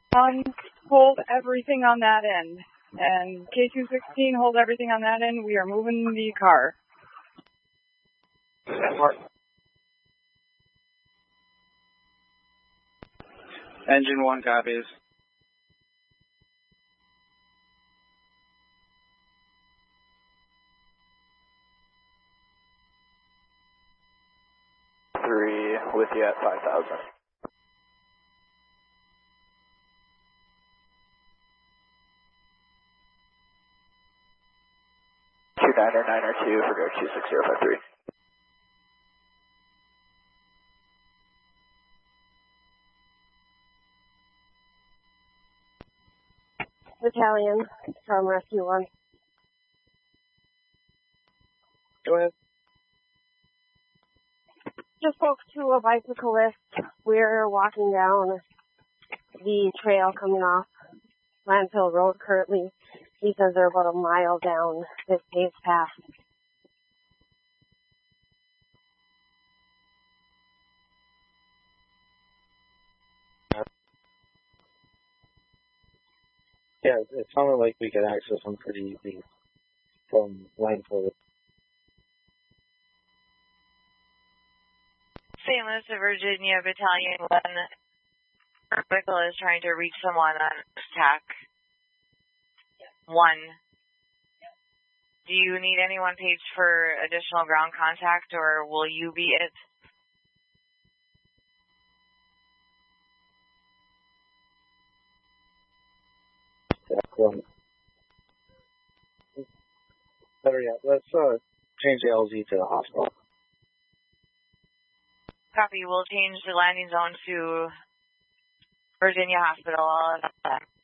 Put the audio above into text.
Hold everything on that end. And K216, hold everything on that end. We are moving the car. Engine 1 copies. Three with you at 5,000. Two niner 902 for go 26053. Battalion from Rescue 1. Go ahead. Just spoke to a bicyclist. We're walking down the trail coming off Landfill Road currently. He says they're about a mile down this paved path. Yeah, it sounded like we could access them pretty easy from Landfill. St. Louis to Virginia, Battalion 1. Vehicle is trying to reach someone on TAC 1. Do you need anyone paged for additional ground contact, or will you be it? Better yet, let's change the LZ to the hospital. Copy. We'll change the landing zone to Virginia Hospital.